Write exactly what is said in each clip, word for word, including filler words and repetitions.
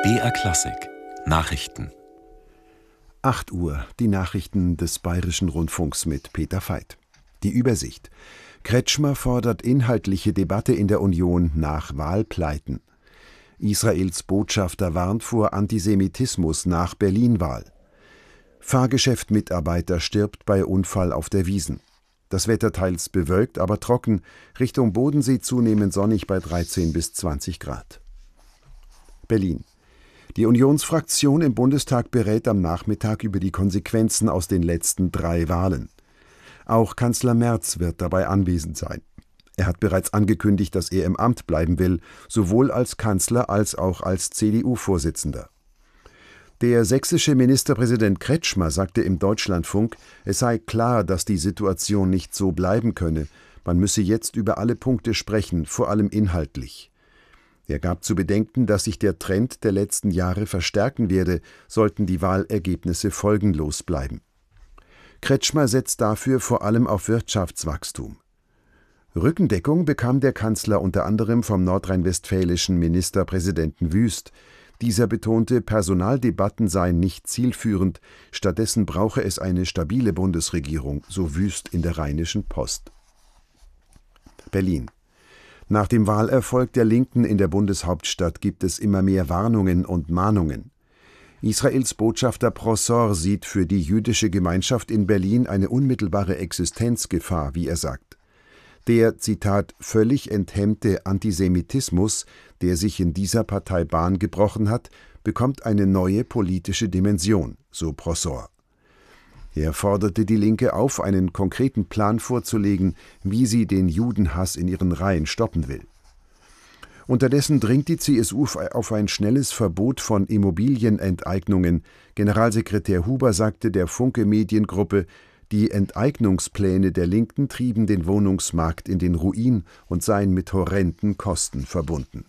B R Klassik Nachrichten. acht Uhr, die Nachrichten des Bayerischen Rundfunks mit Peter Veit. Die Übersicht. Kretschmer fordert inhaltliche Debatte in der Union nach Wahlpleiten. Israels Botschafter warnt vor Antisemitismus nach Berlin-Wahl. Fahrgeschäft-Mitarbeiter stirbt bei Unfall auf der Wiesn. Das Wetter teils bewölkt, aber trocken, Richtung Bodensee zunehmend sonnig bei dreizehn bis zwanzig Grad. Berlin. Die Unionsfraktion im Bundestag berät am Nachmittag über die Konsequenzen aus den letzten drei Wahlen. Auch Kanzler Merz wird dabei anwesend sein. Er hat bereits angekündigt, dass er im Amt bleiben will, sowohl als Kanzler als auch als C D U-Vorsitzender. Der sächsische Ministerpräsident Kretschmer sagte im Deutschlandfunk, es sei klar, dass die Situation nicht so bleiben könne. Man müsse jetzt über alle Punkte sprechen, vor allem inhaltlich. Er gab zu bedenken, dass sich der Trend der letzten Jahre verstärken werde, sollten die Wahlergebnisse folgenlos bleiben. Kretschmer setzt dafür vor allem auf Wirtschaftswachstum. Rückendeckung bekam der Kanzler unter anderem vom nordrhein-westfälischen Ministerpräsidenten Wüst. Dieser betonte, Personaldebatten seien nicht zielführend, stattdessen brauche es eine stabile Bundesregierung, so Wüst in der Rheinischen Post. Berlin. Nach dem Wahlerfolg der Linken in der Bundeshauptstadt gibt es immer mehr Warnungen und Mahnungen. Israels Botschafter Prosor sieht für die jüdische Gemeinschaft in Berlin eine unmittelbare Existenzgefahr, wie er sagt. Der, Zitat, völlig enthemmte Antisemitismus, der sich in dieser Partei Bahn gebrochen hat, bekommt eine neue politische Dimension, so Prosor. Er forderte die Linke auf, einen konkreten Plan vorzulegen, wie sie den Judenhass in ihren Reihen stoppen will. Unterdessen dringt die C S U auf ein schnelles Verbot von Immobilienenteignungen. Generalsekretär Huber sagte der Funke Mediengruppe, die Enteignungspläne der Linken trieben den Wohnungsmarkt in den Ruin und seien mit horrenden Kosten verbunden.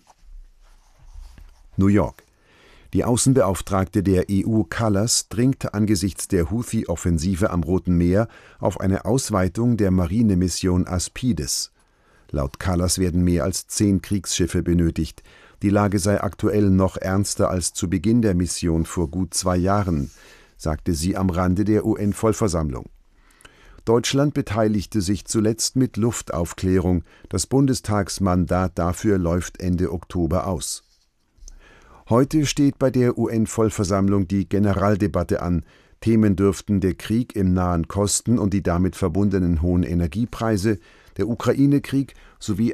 New York. Die Außenbeauftragte der E U Kallas dringt angesichts der Houthi-Offensive am Roten Meer auf eine Ausweitung der Marinemission Aspides. Laut Kallas werden mehr als zehn Kriegsschiffe benötigt. Die Lage sei aktuell noch ernster als zu Beginn der Mission vor gut zwei Jahren, sagte sie am Rande der U N-Vollversammlung. Deutschland beteiligte sich zuletzt mit Luftaufklärung. Das Bundestagsmandat dafür läuft Ende Oktober aus. Heute steht bei der U N-Vollversammlung die Generaldebatte an. Themen dürften der Krieg im Nahen Osten und die damit verbundenen hohen Energiepreise, der Ukraine-Krieg sowie